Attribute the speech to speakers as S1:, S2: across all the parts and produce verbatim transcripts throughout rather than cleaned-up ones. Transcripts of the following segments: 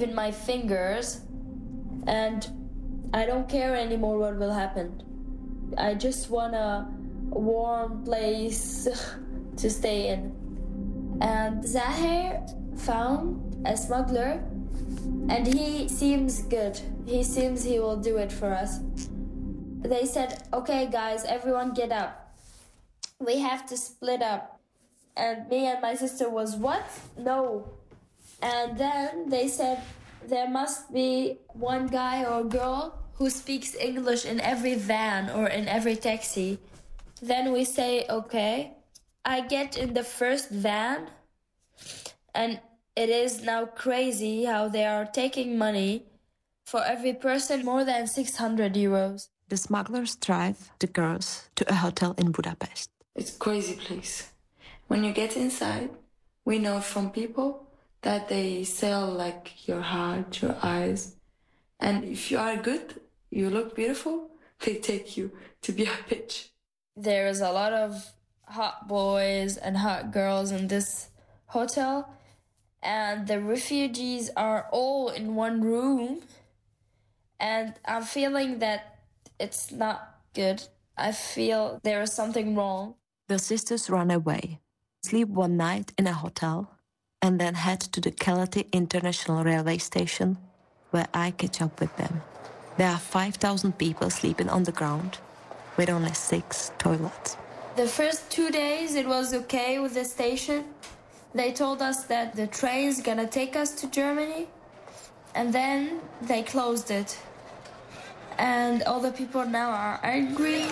S1: even my fingers, and I don't care anymore what will happen. I just want a warm place to stay in. And Zahir found a smuggler, and he seems good. He seems he will do it for us. They said, okay guys, everyone get up. We have to split up. And me and my sister was, what? No. And then they said, there must be one guy or girl who speaks English in every van or in every taxi. Then we say, okay. I get in the first van, and it is now crazy how they are taking money for every person, more than six hundred euros.
S2: The smugglers drive the girls to a hotel in Budapest.
S3: It's a crazy place. When you get inside, we know from people that they sell like your heart, your eyes. And if you are good, you look beautiful, they take you to be a bitch.
S1: There is a lot of hot boys and hot girls in this hotel, and the refugees are all in one room, and I'm feeling that it's not good. I feel there is something wrong.
S2: The sisters run away, sleep one night in a hotel, and then head to the Keleti International Railway Station, where I catch up with them. There are five thousand people sleeping on the ground, with only six toilets.
S1: The first two days it was okay with the station. They told us that the train's gonna take us to Germany, and then they closed it. And all the people now are angry.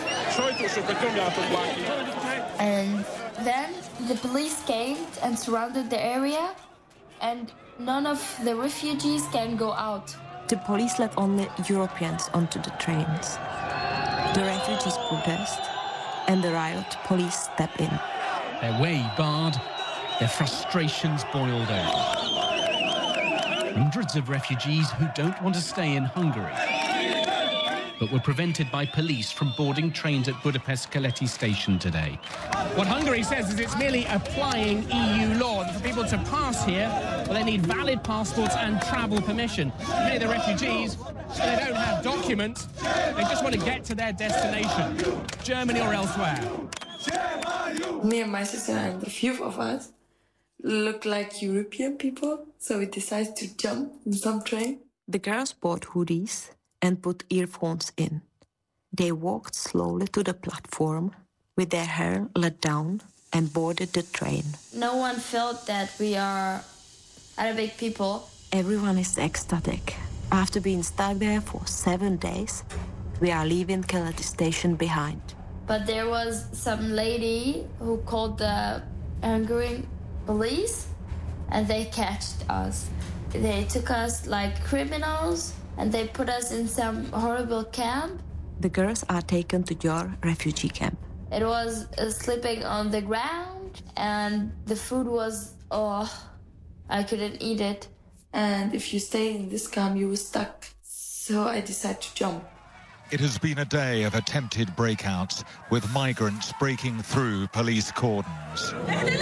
S1: And then the police came and surrounded the area, and none of the refugees can go out.
S2: The police let only Europeans onto the trains. The refugees protest, and the riot police step in.
S4: Their way barred, their frustrations boiled over. Hundreds of refugees who don't want to stay in Hungary, but were prevented by police from boarding trains at Budapest Keleti station today.
S5: What Hungary says is it's merely applying E U law. For people to pass here, well, they need valid passports and travel permission. Many of the refugees, they don't have documents. They just want to get to their destination, Germany or elsewhere.
S3: Me and my sister and a few of us look like European people, so we decided to jump in some train.
S2: The girls bought hoodies and put earphones in. They walked slowly to the platform with their hair let down and boarded the train.
S1: No one felt that we are Arabic people.
S2: Everyone is ecstatic. After being stuck there for seven days, we are leaving Keleti station behind.
S1: But there was some lady who called the Hungarian police, and they catched us. They took us like criminals, and they put us in some horrible camp.
S2: The girls are taken to your refugee camp.
S1: It was uh, sleeping on the ground, and the food was, oh, I couldn't eat it.
S3: And if you stay in this camp, you were stuck. So I decided to jump.
S6: It has been a day of attempted breakouts, with migrants breaking through police cordons.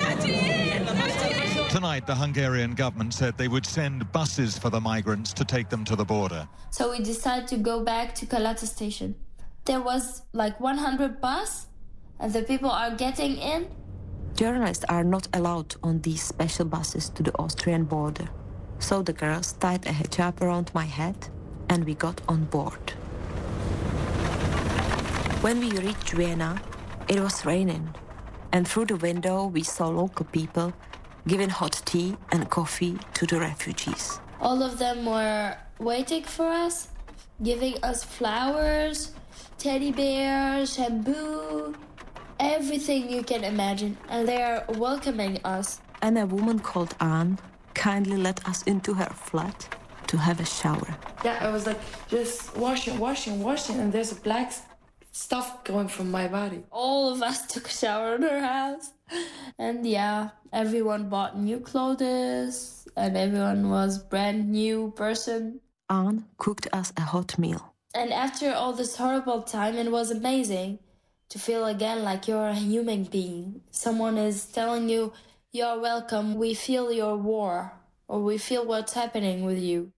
S6: Tonight, the Hungarian government said they would send buses for the migrants to take them to the border.
S1: So we decided to go back to Keleti station. There was like one hundred bus, and the people are getting in.
S2: Journalists are not allowed on these special buses to the Austrian border. So the girls tied a hijab around my head, and we got on board. When we reached Vienna, it was raining, and through the window we saw local people giving hot tea and coffee to the refugees.
S1: All of them were waiting for us, giving us flowers, teddy bears, shampoo, everything you can imagine, and they are welcoming us.
S2: And a woman called Anne kindly let us into her flat to have a shower.
S3: Yeah, I was like just washing, washing, washing, and there's a black stuff going from my body.
S1: All of us took a shower in her house. And yeah, everyone bought new clothes, and everyone was brand new person.
S2: Anne cooked us a hot meal.
S1: And after all this horrible time, it was amazing to feel again like you're a human being. Someone is telling you, you're welcome, we feel your war, or we feel what's happening with you.